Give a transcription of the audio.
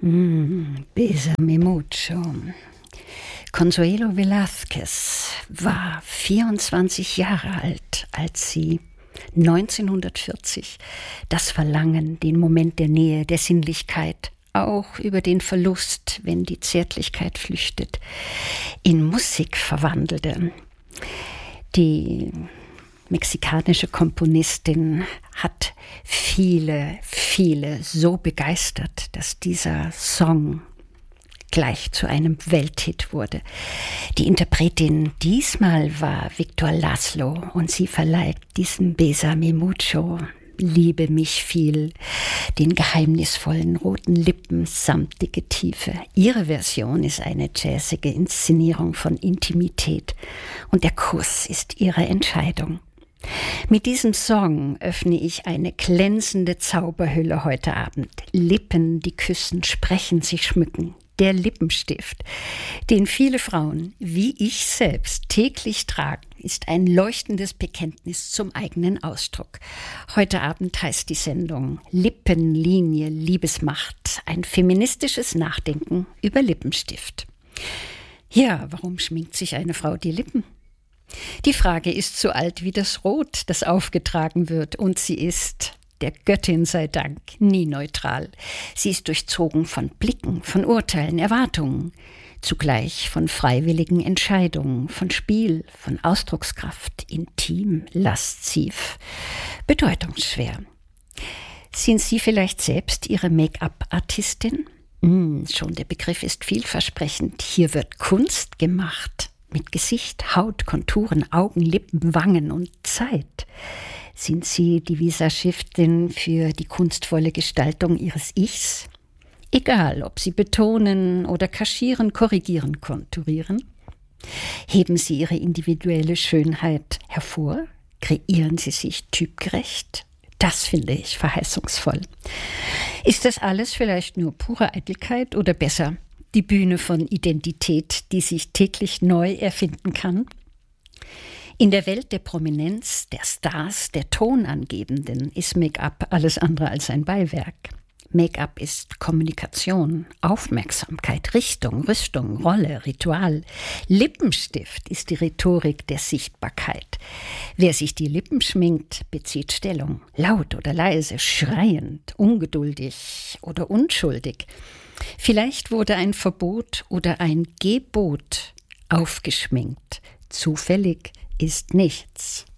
Bésame mucho. Consuelo Velázquez war 24 Jahre alt, als sie 1940 das Verlangen, den Moment der Nähe, der Sinnlichkeit, auch über den Verlust, wenn die Zärtlichkeit flüchtet, in Musik verwandelte. Die mexikanische Komponistin hat viele so begeistert, dass dieser Song gleich zu einem Welthit wurde. Die Interpretin diesmal war Victor Laszlo und sie verleiht diesem Bésame mucho, liebe mich viel, den geheimnisvollen roten Lippen samtige Tiefe. Ihre Version ist eine jazzige Inszenierung von Intimität und der Kuss ist ihre Entscheidung. Mit diesem Song öffne ich eine glänzende Zauberhülle heute Abend. Lippen, die küssen, sprechen, sich schmücken. Der Lippenstift, den viele Frauen, wie ich selbst, täglich tragen, ist ein leuchtendes Bekenntnis zum eigenen Ausdruck. Heute Abend heißt die Sendung Lippenlinie, Liebesmacht, ein feministisches Nachdenken über Lippenstift. Ja, warum schminkt sich eine Frau die Lippen? Die Frage ist so alt wie das Rot, das aufgetragen wird, und sie ist, der Göttin sei Dank, nie neutral. Sie ist durchzogen von Blicken, von Urteilen, Erwartungen, zugleich von freiwilligen Entscheidungen, von Spiel, von Ausdruckskraft, intim, lasziv, bedeutungsschwer. Sind Sie vielleicht selbst Ihre Make-up-Artistin? Schon der Begriff ist vielversprechend. Hier wird Kunst gemacht. Mit Gesicht, Haut, Konturen, Augen, Lippen, Wangen und Zeit. Sind Sie die Visagistin für die kunstvolle Gestaltung Ihres Ichs? Egal, ob Sie betonen oder kaschieren, korrigieren, konturieren. Heben Sie Ihre individuelle Schönheit hervor? Kreieren Sie sich typgerecht? Das finde ich verheißungsvoll. Ist das alles vielleicht nur pure Eitelkeit oder besser die Bühne von Identität, die sich täglich neu erfinden kann? In der Welt der Prominenz, der Stars, der Tonangebenden ist Make-up alles andere als ein Beiwerk. Make-up ist Kommunikation, Aufmerksamkeit, Richtung, Rüstung, Rolle, Ritual. Lippenstift ist die Rhetorik der Sichtbarkeit. Wer sich die Lippen schminkt, bezieht Stellung, laut oder leise, schreiend, ungeduldig oder unschuldig. Vielleicht wurde ein Verbot oder ein Gebot aufgeschminkt. Zufällig ist nichts.